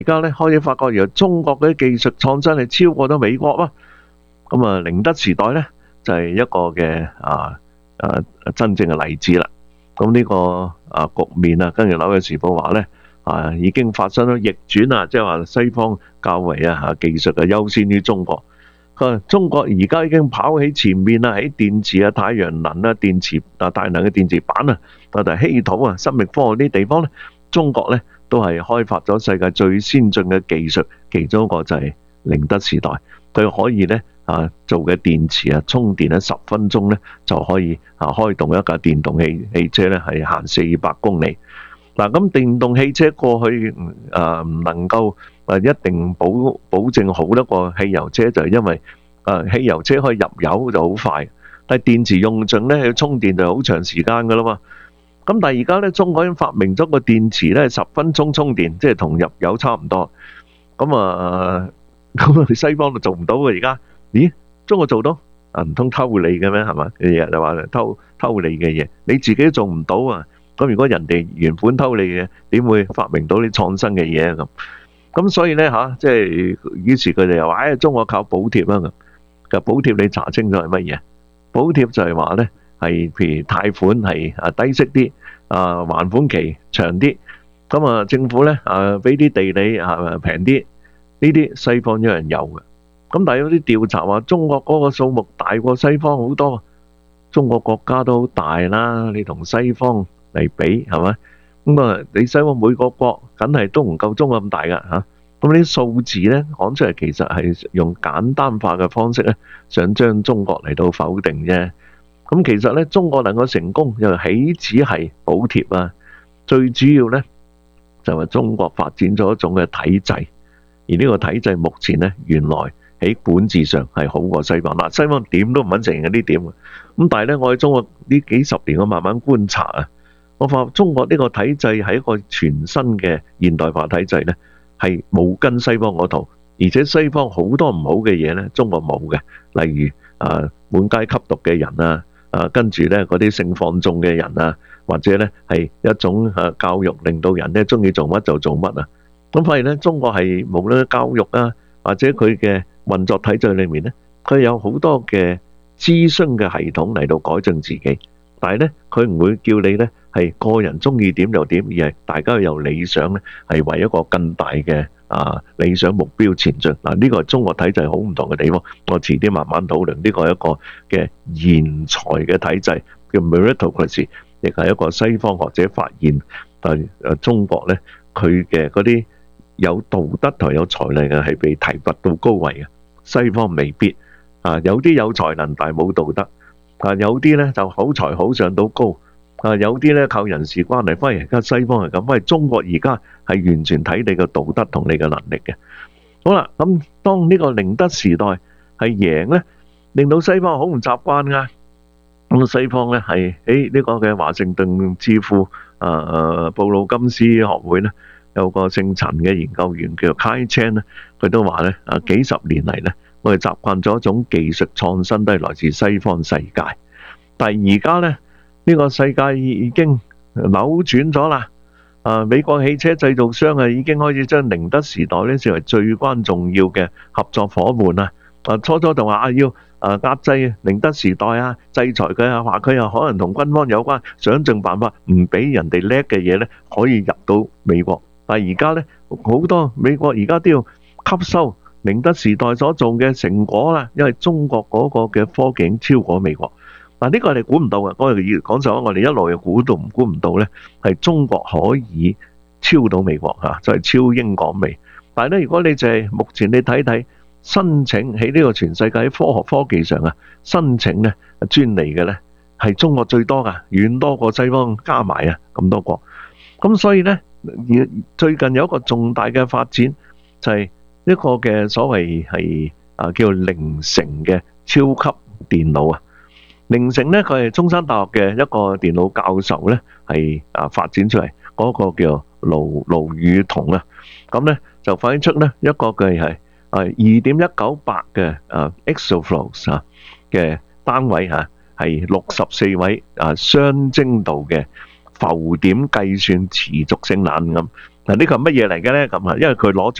而家咧開始發覺，原來中國嗰啲技術創新係超過咗美國啦。咁啊，寧德時代咧就係一個嘅真正嘅例子啦。咁呢個局面啊，跟住《紐約時報》話咧已經發生咗逆轉啊，即係話西方較為技術嘅優先於中國。佢話中國而家已經跑喺前面啦，喺電池啊、太陽能啊、電池大能嘅電池板啊，同埋稀土啊、生命科學呢啲地方咧，中國咧都係開發咗世界最先進嘅技術，其中一個就係寧德時代，佢可以咧做嘅電池啊，充電喺10分鐘咧就可以開動一架電動汽車咧係行400公里。嗱，咁電動汽車過去唔能夠一定保證好一個汽油車，就係因為汽油車可以入油就好快，但係電池用盡咧要充電就好長時間噶啦嘛。咁但係而家咧，中國已經發明咗個電池咧，10分鐘充電，即係同入油差唔多。咁西方就做唔到嘅。而家咦，中國做到唔通偷你嘅咩？係嘛？日日就話偷你嘅嘢，你自己都做唔到啊！咁如果人哋原本偷你嘅，點會發明到啲創新嘅嘢啊？咁所以咧即係於是佢哋又話中國靠補貼啦咁。其實補貼你查清楚係乜嘢？補貼就係話咧係譬如貸款係低息啲，還款期長啲，咁政府咧俾啲地你平啲，呢啲西方一樣有嘅。咁但係有啲調查話中國嗰個數目大過西方好多，中國國家都好大啦，你同西方嚟比係咪？咁你西方每個國梗係都唔夠中國咁大噶嚇。咁啲數字咧講出嚟，其實係用簡單化嘅方式咧，想將中國嚟到否定啫。咁其實咧，中國能夠成功又豈止係補貼啊？最主要咧就係中國發展咗一種嘅體制，而呢個體制目前咧原來喺管治上係好過西方。嗱，西方點都唔肯承認呢點。咁但係咧，我喺中國呢幾十年我慢慢觀察啊，我發覺中國呢個體制係一個全新嘅現代化體制咧，係冇跟西方嗰套，而且西方好多唔好嘅嘢咧，中國冇嘅，例如滿街吸毒嘅人啊。跟住咧，嗰啲性放縱嘅人啊，或者咧係一種教育，令到人咧中意做乜就做乜啊。咁發現咧，中國係無論教育啊，或者佢嘅運作體制裏面咧，佢有好多嘅諮詢嘅系統嚟到改進自己。但係咧，佢唔會叫你咧係個人中意點就點，而係大家有理想咧，係為一個更大嘅理想目標前進。嗱，呢個係中國體制好唔同嘅地方。我遲啲慢慢討論。呢個係一個嘅賢才嘅體制，叫 meritocracy， 亦係一個西方學者發現。但中國咧，佢嘅嗰啲有道德同有才能嘅係被提拔到高位嘅，西方未必。有啲有才能但係冇道德。有啲咧就好才好上到高。有啲咧靠人事關係，反而而家西方係咁，反而中國而家係完全睇你嘅道德同你嘅能力嘅。好啦，咁當呢個寧德時代係贏咧，令到西方好唔習慣噶。咁西方咧係喺呢個嘅華盛頓智庫布魯金斯學會咧，有個姓陳嘅研究員叫做 Kai Chen 咧，佢都話咧幾十年嚟咧，我哋習慣咗一種技術創新都係來自西方世界，但係而家咧。呢個世界已經扭轉咗啦！美國汽車製造商已經開始將寧德時代咧視為最關重要嘅合作夥伴啊！初初就話要壓制寧德時代啊，制裁佢啊，話佢又可能同軍方有關，想盡辦法唔俾人哋叻嘅嘢咧可以入到美國。但係而家咧好多美國而家都要吸收寧德時代所做嘅成果啦，因為中國嗰個嘅科技已經超過美國。嗱，呢個我哋估唔到嘅，我哋講實話，我哋一路又估唔到咧，係中國可以超到美國嚇，就係超英趕美。但係咧，如果你就係目前你睇睇申請喺呢個全世界喺科學科技上申請咧專利嘅咧，係中國最多㗎，遠多過西方加埋咁多國。咁所以咧，最近有一個重大嘅發展，就係一個嘅所謂係叫凌城嘅超級電腦啊。凌城咧，佢係中山大學嘅一個電腦教授咧，係發展出嚟嗰個叫盧宇彤啊。咁咧就反映出咧一個嘅係2.198嘅exaflops 嘅單位係64位雙精度嘅浮點計算持續性冷咁。 嗱，呢個係乜嘢嚟嘅咧？咁啊，因為佢攞